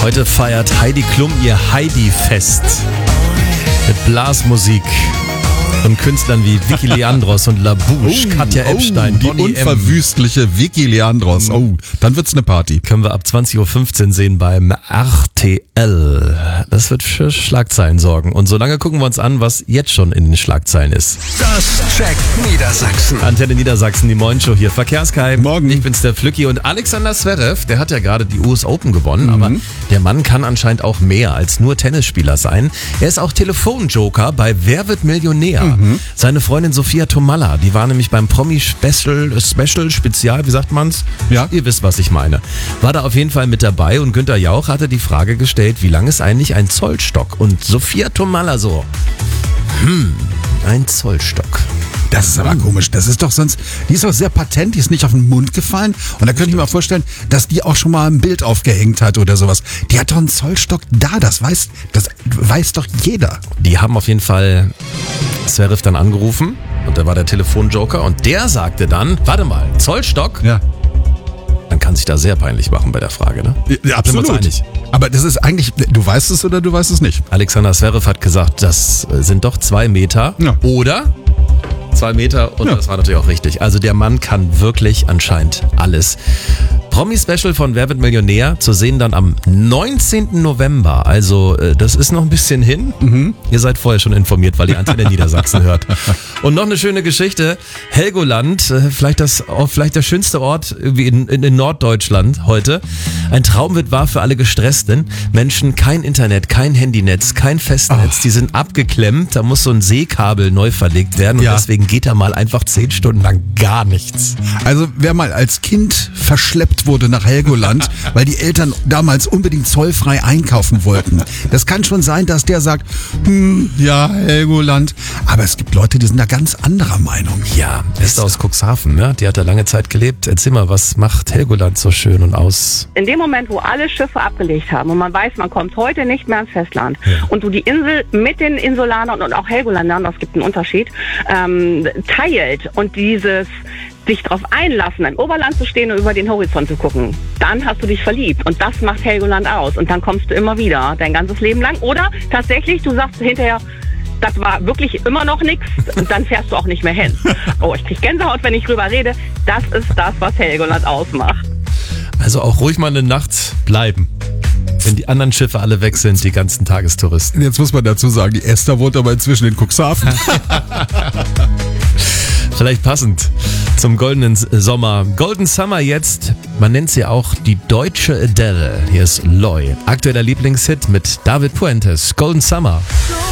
Heute feiert Heidi Klum ihr Heidi-Fest mit Blasmusik von Künstlern wie Vicky Leandros und Labouche, Katja Epstein, die Bonnie M. unverwüstliche Vicky Leandros. Oh, dann wird's eine Party. Können wir ab 20.15 Uhr sehen beim RTL. Das wird für Schlagzeilen sorgen. Und solange gucken wir uns an, was jetzt schon in den Schlagzeilen ist. Das checkt Niedersachsen. Antenne Niedersachsen, die Morgenshow hier. Verkehrskai. Morgen. Ich bin's, der Flücki. Und Alexander Zverev, der hat ja gerade die US Open gewonnen, aber der Mann kann anscheinend auch mehr als nur Tennisspieler sein. Er ist auch Telefonjoker bei Wer wird Millionär? Seine Freundin Sophia Tomalla, die war nämlich beim Promi-Spezial, wie sagt man's? Ja. Ihr wisst, was ich meine. War da auf jeden Fall mit dabei und Günther Jauch hatte die Frage gestellt, wie lang ist eigentlich ein Zollstock? Und Sophia Tomalla so, ein Zollstock. Das ist aber komisch. Das ist doch sonst, die ist doch sehr patent, die ist nicht auf den Mund gefallen. Und da könnte ich mir vorstellen, dass die auch schon mal ein Bild aufgehängt hat oder sowas. Die hat doch einen Zollstock da, das weiß doch jeder. Die haben auf jeden Fall Zverev dann angerufen und da war der Telefonjoker und der sagte dann, warte mal, Zollstock? Ja. Man kann sich da sehr peinlich machen bei der Frage, ne? Ja, Sind wir absolut. uns einig? Aber das ist eigentlich, du weißt es oder du weißt es nicht. Alexander Zverev hat gesagt, das sind doch 2 Meter Ja. oder 2 Meter und Ja. das war natürlich auch richtig. Also der Mann kann wirklich anscheinend alles. Promi-Special von Wer wird Millionär zu sehen dann am 19. November. Also das ist noch ein bisschen hin. Ihr seid vorher schon informiert, weil ihr Antenne Niedersachsen hört. Und noch eine schöne Geschichte. Helgoland, vielleicht der schönste Ort irgendwie in Norddeutschland heute. Ein Traum wird wahr für alle gestressten Menschen. Kein Internet, kein Handynetz, kein Festnetz. Die sind abgeklemmt. Da muss so ein Seekabel neu verlegt werden. Und Ja. deswegen geht da mal einfach 10 Stunden lang gar nichts. Also wer mal als Kind verschleppt wurde nach Helgoland, weil die Eltern damals unbedingt zollfrei einkaufen wollten. Das kann schon sein, dass der sagt, ja, Helgoland. Aber es gibt Leute, die sind da ganz anderer Meinung. Ja, Esther aus Cuxhaven, ne? Die hat da lange Zeit gelebt. Erzähl mal, was macht Helgoland so schön und aus? In dem Moment, wo alle Schiffe abgelegt haben und man weiß, man kommt heute nicht mehr ans Festland und du die Insel mit den Insulanern und auch Helgoländern, das gibt einen Unterschied, teilt und dieses sich darauf einlassen, im Oberland zu stehen und über den Horizont zu gucken, dann hast du dich verliebt und das macht Helgoland aus und dann kommst du immer wieder, dein ganzes Leben lang. Oder tatsächlich, du sagst hinterher, das war wirklich immer noch nichts und dann fährst du auch nicht mehr hin. Oh, ich krieg Gänsehaut, wenn ich drüber rede. Das ist das, was Helgoland ausmacht. Also auch ruhig mal eine Nacht bleiben. Wenn die anderen Schiffe alle weg sind, die ganzen Tagestouristen. Jetzt muss man dazu sagen, die Esther wohnt aber inzwischen in Cuxhaven. Vielleicht passend zum goldenen Sommer. Golden Summer jetzt, man nennt sie auch die deutsche Adele. Hier ist Loy. Aktueller Lieblingshit mit David Puentes. Golden Summer.